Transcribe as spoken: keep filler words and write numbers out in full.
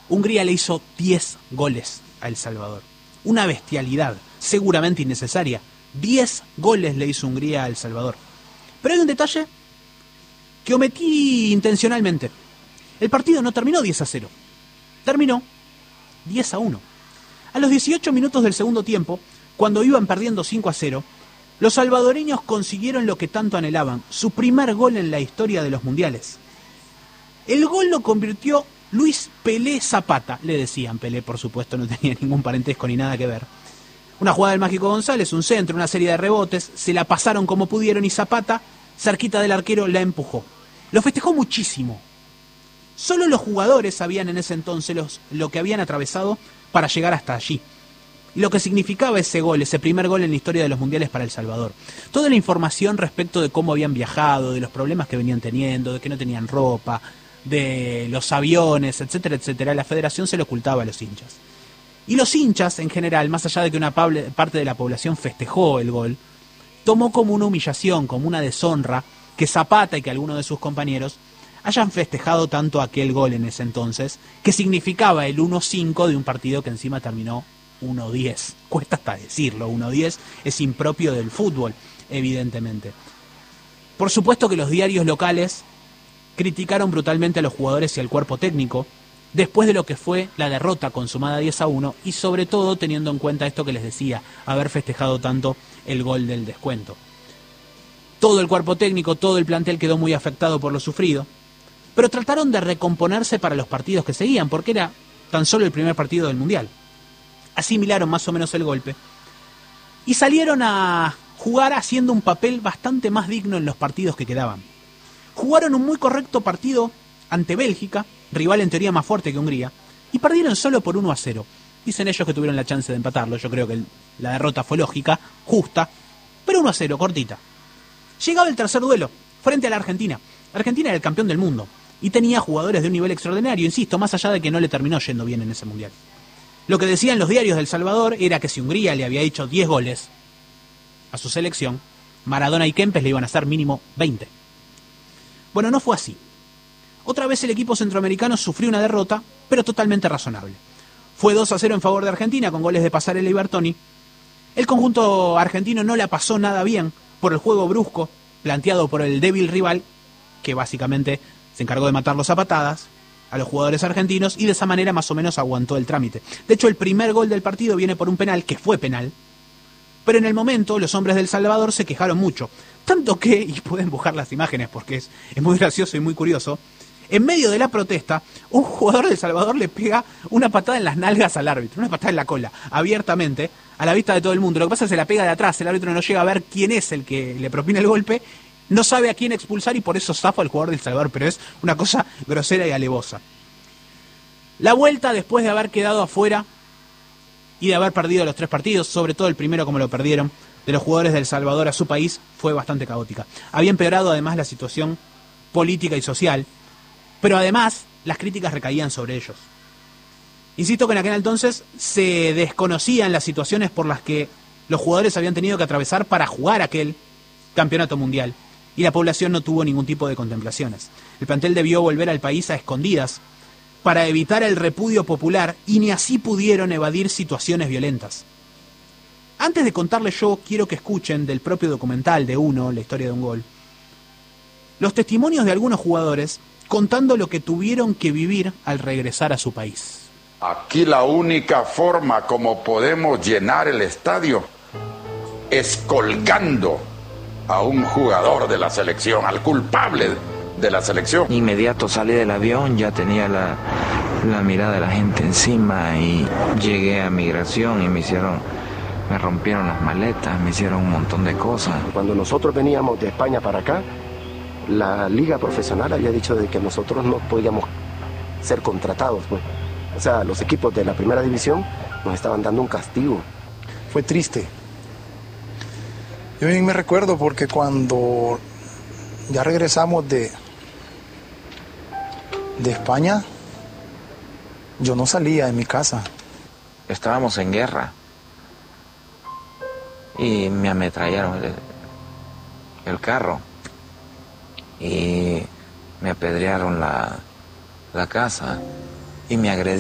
Hungría le hizo diez goles a El Salvador. Una bestialidad, seguramente innecesaria. diez goles le hizo Hungría a El Salvador. Pero hay un detalle que omití intencionalmente. El partido no terminó diez a cero. Terminó diez a uno. A los dieciocho minutos del segundo tiempo, cuando iban perdiendo cinco a cero, los salvadoreños consiguieron lo que tanto anhelaban, su primer gol en la historia de los mundiales. El gol lo convirtió Luis Pelé Zapata, le decían Pelé, por supuesto, no tenía ningún parentesco ni nada que ver. Una jugada del Mágico González, un centro, una serie de rebotes, se la pasaron como pudieron y Zapata, cerquita del arquero, la empujó. Lo festejó muchísimo. Solo los jugadores sabían en ese entonces los, lo que habían atravesado para llegar hasta allí. Y lo que significaba ese gol, ese primer gol en la historia de los mundiales para El Salvador. Toda la información respecto de cómo habían viajado, de los problemas que venían teniendo, de que no tenían ropa, de los aviones, etcétera, etcétera, la federación se lo ocultaba a los hinchas. Y los hinchas, en general, más allá de que una parte de la población festejó el gol, tomó como una humillación, como una deshonra, que Zapata y que algunos de sus compañeros hayan festejado tanto aquel gol en ese entonces, que significaba el uno cinco de un partido que encima terminó uno diez. Cuesta hasta decirlo, uno diez es impropio del fútbol, evidentemente. Por supuesto que los diarios locales criticaron brutalmente a los jugadores y al cuerpo técnico, después de lo que fue la derrota consumada diez a uno, y sobre todo teniendo en cuenta esto que les decía, haber festejado tanto el gol del descuento. Todo el cuerpo técnico, todo el plantel quedó muy afectado por lo sufrido, pero trataron de recomponerse para los partidos que seguían, porque era tan solo el primer partido del Mundial. Asimilaron más o menos el golpe y salieron a jugar haciendo un papel bastante más digno en los partidos que quedaban. Jugaron un muy correcto partido ante Bélgica, rival en teoría más fuerte que Hungría, y perdieron solo por uno a cero. Dicen ellos que tuvieron la chance de empatarlo, yo creo que la derrota fue lógica, justa, pero uno a cero, cortita. Llegaba el tercer duelo, frente a la Argentina. Argentina era el campeón del mundo y tenía jugadores de un nivel extraordinario, insisto, más allá de que no le terminó yendo bien en ese mundial. Lo que decían los diarios de El Salvador era que si Hungría le había hecho diez goles a su selección, Maradona y Kempes le iban a hacer mínimo veinte. Bueno, no fue así. Otra vez el equipo centroamericano sufrió una derrota, pero totalmente razonable. Fue dos a cero en favor de Argentina, con goles de Passarella y Bertoni. El conjunto argentino no la pasó nada bien por el juego brusco planteado por el débil rival, que básicamente se encargó de matarlos a patadas a los jugadores argentinos, y de esa manera más o menos aguantó el trámite. De hecho, el primer gol del partido viene por un penal, que fue penal, pero en el momento los hombres del Salvador se quejaron mucho, tanto que, y pueden buscar las imágenes porque es, es muy gracioso y muy curioso, en medio de la protesta, un jugador del Salvador le pega una patada en las nalgas al árbitro, una patada en la cola, abiertamente, a la vista de todo el mundo. Lo que pasa es que se la pega de atrás, el árbitro no llega a ver quién es el que le propina el golpe, no sabe a quién expulsar y por eso zafa al jugador del Salvador, pero es una cosa grosera y alevosa. La vuelta, después de haber quedado afuera y de haber perdido los tres partidos, sobre todo el primero como lo perdieron, de los jugadores del Salvador a su país, fue bastante caótica. Había empeorado además la situación política y social, pero además las críticas recaían sobre ellos. Insisto que en aquel entonces se desconocían las situaciones por las que los jugadores habían tenido que atravesar para jugar aquel campeonato mundial, y la población no tuvo ningún tipo de contemplaciones. El plantel debió volver al país a escondidas para evitar el repudio popular, y ni así pudieron evadir situaciones violentas. Antes de contarles yo, quiero que escuchen del propio documental de Uno, la historia de un gol, los testimonios de algunos jugadores contando lo que tuvieron que vivir al regresar a su país. Aquí la única forma como podemos llenar el estadio es colgando a un jugador de la selección, al culpable de la selección. Inmediato salí del avión, ya tenía la, la mirada de la gente encima, y llegué a migración y me hicieron, me rompieron las maletas, me hicieron un montón de cosas. Cuando nosotros veníamos de España para acá, la liga profesional había dicho de que nosotros no podíamos ser contratados, pues. O sea, los equipos de la primera división nos estaban dando un castigo. Fue triste. Yo bien me recuerdo porque cuando ya regresamos de, de España, yo no salía de mi casa. Estábamos en guerra y me ametrallaron el, el carro y me apedrearon la, la casa y me agredieron.